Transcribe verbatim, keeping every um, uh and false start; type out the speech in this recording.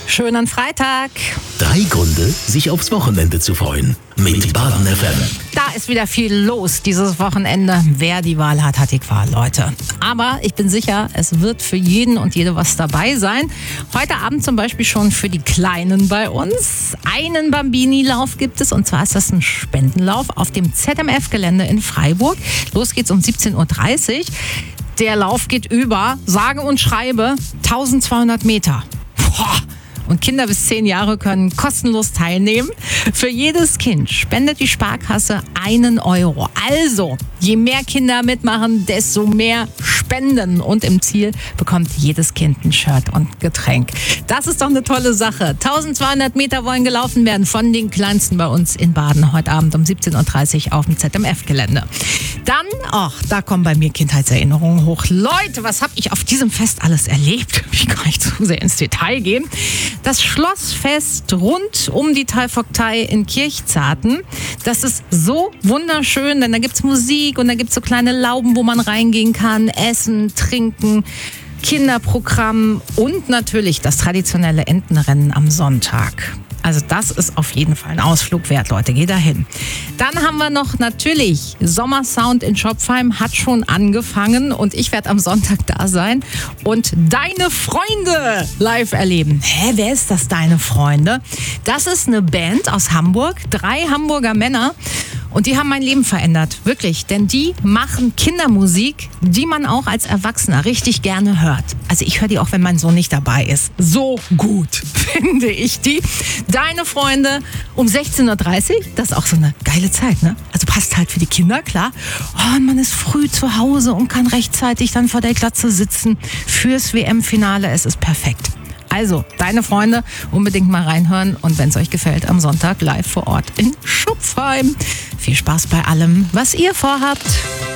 Schönen Freitag. Drei Gründe, sich aufs Wochenende zu freuen. Mit Baden F M. Da ist wieder viel los dieses Wochenende. Wer die Wahl hat, hat die Qual, Leute. Aber ich bin sicher, es wird für jeden und jede was dabei sein. Heute Abend zum Beispiel schon für die Kleinen bei uns. Einen Bambini-Lauf gibt es, und zwar ist das ein Spendenlauf auf dem Z M F-Gelände in Freiburg. Los geht's um siebzehn Uhr dreißig. Der Lauf geht über, sage und schreibe, eintausendzweihundert Meter. Boah. Und Kinder bis zehn Jahre können kostenlos teilnehmen. Für jedes Kind spendet die Sparkasse einen Euro. Also, je mehr Kinder mitmachen, desto mehr spenden. Und im Ziel bekommt jedes Kind ein Shirt und Getränk. Das ist doch eine tolle Sache. eintausendzweihundert Meter wollen gelaufen werden von den Kleinsten bei uns in Baden. Heute Abend um siebzehn Uhr dreißig auf dem Z M F-Gelände. Dann, ach, da kommen bei mir Kindheitserinnerungen hoch. Leute, was habe ich auf diesem Fest alles erlebt? Ich kann nicht zu sehr ins Detail gehen. Das Schlossfest rund um die Talvogtei in Kirchzarten, das ist so wunderschön, denn da gibt's Musik und da gibt's so kleine Lauben, wo man reingehen kann, essen, trinken, Kinderprogramm und natürlich das traditionelle Entenrennen am Sonntag. Also das ist auf jeden Fall ein Ausflug wert, Leute, geht da hin. Dann haben wir noch natürlich Sommersound in Schopfheim, hat schon angefangen und ich werde am Sonntag da sein und Deine Freunde live erleben. Hä, wer ist das, Deine Freunde? Das ist eine Band aus Hamburg, drei Hamburger Männer. Und die haben mein Leben verändert, wirklich. Denn die machen Kindermusik, die man auch als Erwachsener richtig gerne hört. Also ich höre die auch, wenn mein Sohn nicht dabei ist. So gut finde ich die. Deine Freunde um sechzehn Uhr dreißig, das ist auch so eine geile Zeit, ne? Also passt halt für die Kinder, klar. Oh, und man ist früh zu Hause und kann rechtzeitig dann vor der Glatze sitzen fürs W M-Finale. Es ist perfekt. Also, Deine Freunde, unbedingt mal reinhören und wenn es euch gefällt, am Sonntag live vor Ort in Schopfheim. Viel Spaß bei allem, was ihr vorhabt.